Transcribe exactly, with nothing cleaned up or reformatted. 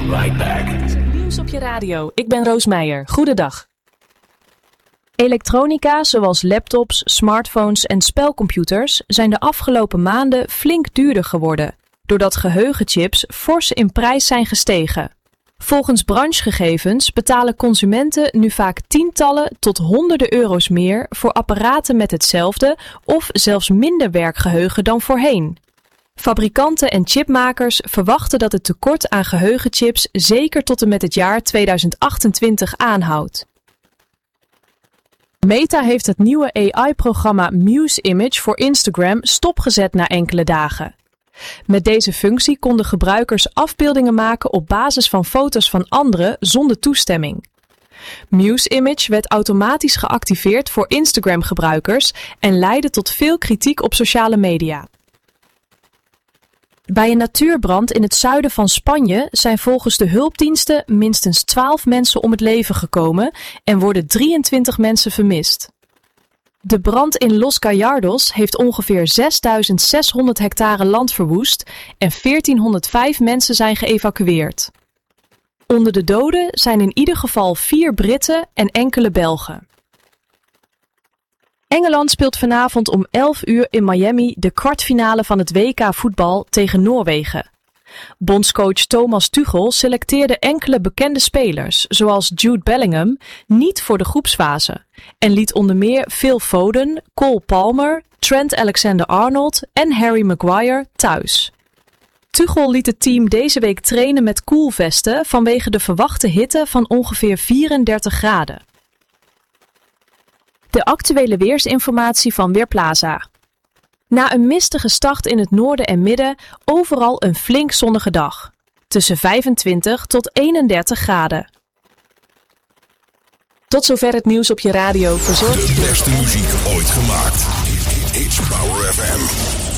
right back. Nieuws op je radio. Ik ben Roos Meijer. Goedendag. Elektronica zoals laptops, smartphones en spelcomputers zijn de afgelopen maanden flink duurder geworden, doordat geheugenchips fors in prijs zijn gestegen. Volgens branchegegevens betalen consumenten nu vaak tientallen tot honderden euro's meer voor apparaten met hetzelfde of zelfs minder werkgeheugen dan voorheen. Fabrikanten en chipmakers verwachten dat het tekort aan geheugenchips zeker tot en met het jaar tweeduizend achtentwintig aanhoudt. Meta heeft het nieuwe A I-programma Muse Image voor Instagram stopgezet na enkele dagen. Met deze functie konden gebruikers afbeeldingen maken op basis van foto's van anderen zonder toestemming. Muse Image werd automatisch geactiveerd voor Instagram-gebruikers en leidde tot veel kritiek op sociale media. Bij een natuurbrand in het zuiden van Spanje zijn volgens de hulpdiensten minstens twaalf mensen om het leven gekomen en worden drieëntwintig mensen vermist. De brand in Los Gallardos heeft ongeveer zesduizend zeshonderd hectare land verwoest en veertienhonderdvijf mensen zijn geëvacueerd. Onder de doden zijn in ieder geval vier Britten en enkele Belgen. Engeland speelt vanavond om elf uur in Miami de kwartfinale van het W K voetbal tegen Noorwegen. Bondscoach Thomas Tuchel selecteerde enkele bekende spelers, zoals Jude Bellingham, niet voor de groepsfase en liet onder meer Phil Foden, Cole Palmer, Trent Alexander-Arnold en Harry Maguire thuis. Tuchel liet het team deze week trainen met koelvesten vanwege de verwachte hitte van ongeveer vierendertig graden. De actuele weersinformatie van Weerplaza. Na een mistige start in het noorden en midden, overal een flink zonnige dag. Tussen vijfentwintig tot eenendertig graden. Tot zover het nieuws op je radio verzorgd. De beste muziek ooit gemaakt. H-Power F M.